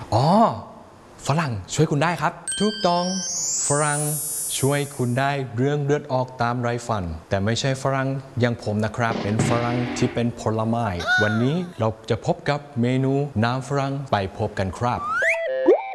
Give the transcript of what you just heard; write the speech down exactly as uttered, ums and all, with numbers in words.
อ๋อฝรั่งช่วยคุณได้ครับถูกต้องฝรั่งช่วยคุณได้เรื่องเลือดออกตามไรฟันแต่ไม่ใช่ฝรั่งอย่างผมนะครับเป็นฝรั่งที่เป็นผลไม้วันนี้เราจะพบกับเมนูน้ำฝรั่งไปพบกันครับ